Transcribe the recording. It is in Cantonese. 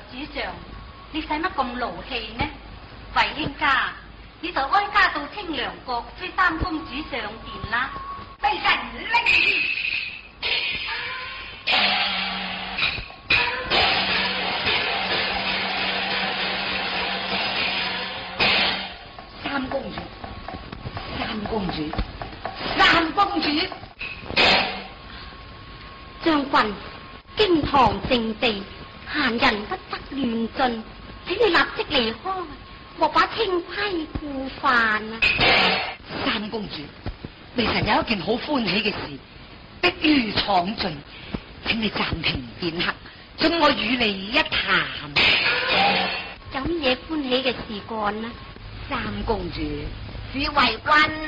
主上，你使乜咁勞氣呢？惠卿家，你就哀家到清涼閣追三公主上殿啦。 微臣拎三公主，三公主，三公主。 將軍，京堂正地，閒人不得亂進，請你立即離開，莫把清規故犯啊！ 三公主，微臣有一件好歡喜嘅事，迫於闖進，請你暫停片刻，准我與你一談。 有乜嘢歡喜嘅事幹呢？ 三公主，只為君